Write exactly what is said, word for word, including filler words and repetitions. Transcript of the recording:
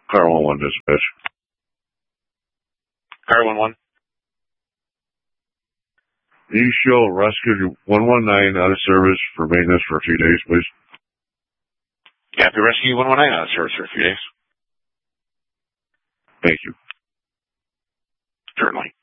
Car one one dispatch. Car one one. You show rescue one one nine out of service for maintenance for a few days, please. Happy Rescue one one nine out of service for a few days. Thank you. Certainly.